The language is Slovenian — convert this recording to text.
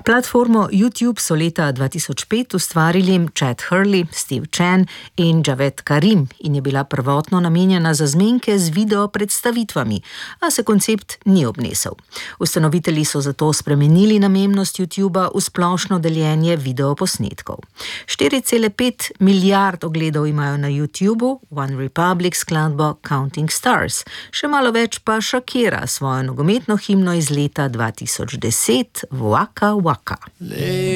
Platformo YouTube so leta 2005 ustvarili Chad Hurley, Steve Chen in Javed Karim in je bila prvotno namenjena za zmenke z video predstavitvami, a se koncept ni obnesel. Ustanovitelji so zato spremenili namembnost YouTubea v splošno deljenje videoposnetkov. 4,5 milijard ogledov imajo na YouTubeu, One Republic skladbo Counting Stars, še malo več pa Shakira svojo nogometno himno iz leta 2010 Waka Waka.